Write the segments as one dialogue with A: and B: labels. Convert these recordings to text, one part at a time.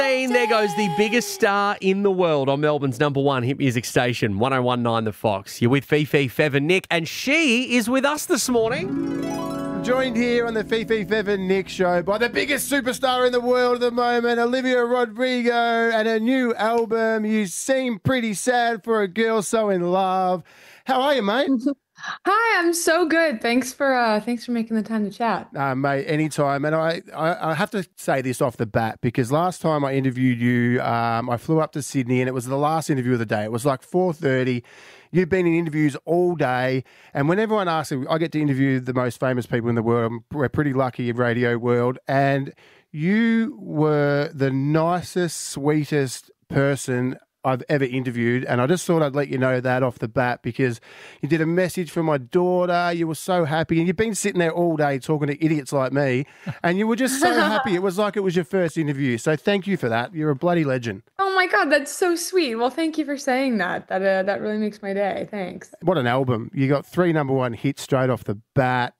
A: There goes the biggest star in the world on Melbourne's #1 hit music station, 1019 The Fox. You're with Fifi, Fev and Nick, and she is with us this morning.
B: Joined here on the Fifi, Fev and Nick show by the biggest superstar in the world at the moment, Olivia Rodrigo, and her new album, You Seem Pretty Sad for a Girl So in Love. How are you, mate?
C: Hi, I'm so good. Thanks for making the time to chat.
B: Mate, anytime. And I have to say this off the bat because last time I interviewed you, I flew up to Sydney and it was the last interview of the day. It was like 4:30. You've been in interviews all day. And when everyone asks, I get to interview the most famous people in the world. We're pretty lucky in radio world. And you were the nicest, sweetest person I've ever interviewed, and I just thought I'd let you know that off the bat because you did a message for my daughter. You were so happy, and you've been sitting there all day talking to idiots like me, and you were just so happy. It was like it was your first interview. So thank you for that. You're a bloody legend.
C: Oh my God, that's so sweet. Well, thank you for saying that. That really makes my day. Thanks.
B: What an album. You got 3 #1 hits straight off the bat.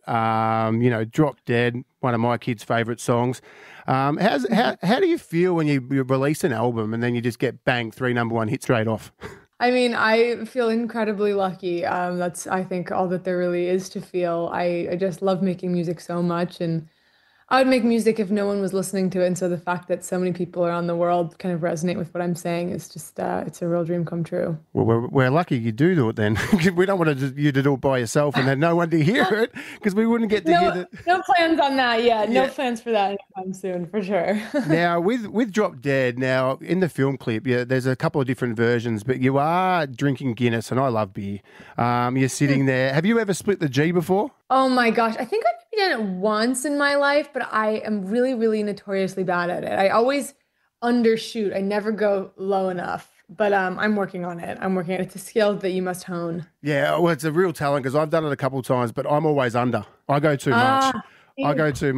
B: Drop Dead, one of my kids' favourite songs. How do you feel when you release an album and then you just get bang 3 #1 hits straight off?
C: I mean, I feel incredibly lucky. That's, I think, all that there really is to feel. I just love making music so much, and I would make music if no one was listening to it. And so the fact that so many people around the world kind of resonate with what I'm saying is just, it's a real dream come true.
B: Well, we're lucky you do it then. We don't want you to do it by yourself and then no one to hear it because we wouldn't get to hear it.
C: No plans on that yet. No plans for that anytime soon, for sure.
B: Now, with Drop Dead, now in the film clip, there's a couple of different versions, but you are drinking Guinness, and I love beer. You're sitting there. Have you ever split the G before?
C: Oh my gosh. I think I've done it once in my life, but I am really, really notoriously bad at it. I always undershoot. I never go low enough, but I'm working on it. It's a skill that you must hone.
B: Yeah, well, it's a real talent because I've done it a couple of times, but I'm always under. I go too much. I go too much.